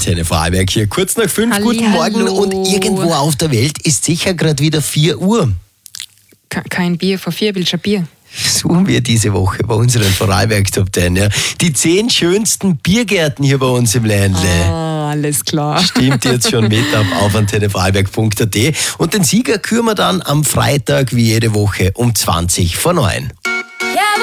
Antenne Vorarlberg hier. Kurz nach 5, Halli, guten Morgen. hallo. Und irgendwo auf der Welt ist sicher gerade wieder 4 Uhr. Kein Bier, vor 4 willst du ein Bier? Suchen wir diese Woche bei unseren Vorarlberg Top 10. Ja. Die 10 schönsten Biergärten hier bei uns im Ländle. Ah, alles klar. Stimmt jetzt schon mit auf antennevorarlberg.at. Und den Sieger küren wir dann am Freitag wie jede Woche um 20 vor 9.